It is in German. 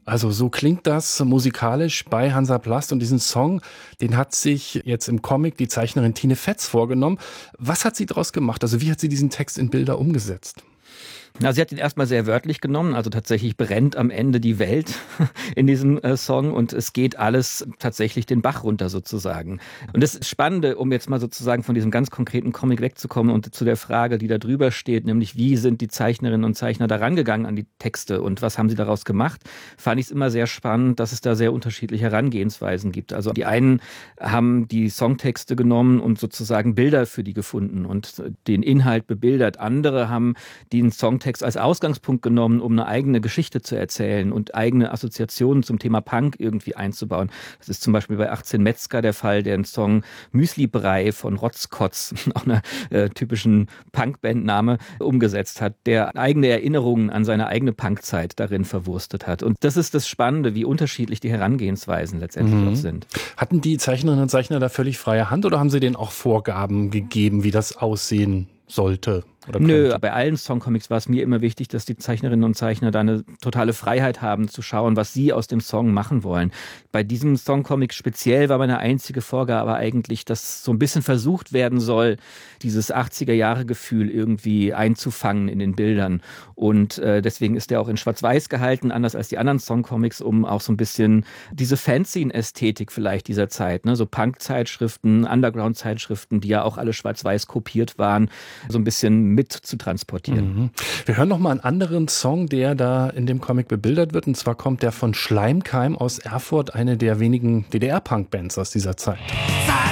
Also so klingt das musikalisch bei Hansaplast und diesen Song, den hat sich jetzt im Comic die Zeichnerin Tine Fetz vorgenommen. Was hat sie daraus gemacht? Also wie hat sie diesen Text in Bilder umgesetzt? Na, sie hat ihn erstmal sehr wörtlich genommen, also tatsächlich brennt am Ende die Welt in diesem Song und es geht alles tatsächlich den Bach runter sozusagen. Und das Spannende, um jetzt mal sozusagen von diesem ganz konkreten Comic wegzukommen und zu der Frage, die da drüber steht, nämlich wie sind die Zeichnerinnen und Zeichner da rangegangen an die Texte und was haben sie daraus gemacht, fand ich es immer sehr spannend, dass es da sehr unterschiedliche Herangehensweisen gibt. Also die einen haben die Songtexte genommen und sozusagen Bilder für die gefunden und den Inhalt bebildert. Andere haben den Songtext als Ausgangspunkt genommen, um eine eigene Geschichte zu erzählen und eigene Assoziationen zum Thema Punk irgendwie einzubauen. Das ist zum Beispiel bei 18 Metzger der Fall, der den Song Müslibrei von Rotzkotz, auch einer typischen Punkbandname, umgesetzt hat, der eigene Erinnerungen an seine eigene Punkzeit darin verwurstet hat. Und das ist das Spannende, wie unterschiedlich die Herangehensweisen letztendlich auch sind. Hatten die Zeichnerinnen und Zeichner da völlig freie Hand oder haben sie denen auch Vorgaben gegeben, wie das aussehen sollte? Nö, bei allen Songcomics war es mir immer wichtig, dass die Zeichnerinnen und Zeichner da eine totale Freiheit haben, zu schauen, was sie aus dem Song machen wollen. Bei diesem Songcomic speziell war meine einzige Vorgabe eigentlich, dass so ein bisschen versucht werden soll, dieses 80er-Jahre-Gefühl irgendwie einzufangen in den Bildern. Und deswegen ist der auch in Schwarz-Weiß gehalten, anders als die anderen Songcomics, um auch so ein bisschen diese Fanzine-Ästhetik vielleicht dieser Zeit, ne? So Punk-Zeitschriften, Underground-Zeitschriften, die ja auch alle Schwarz-Weiß kopiert waren, so ein bisschen mit zu transportieren. Wir hören noch mal einen anderen Song, der da in dem Comic bebildert wird. Und zwar kommt der von Schleimkeim aus Erfurt, eine der wenigen DDR-Punk-Bands aus dieser Zeit.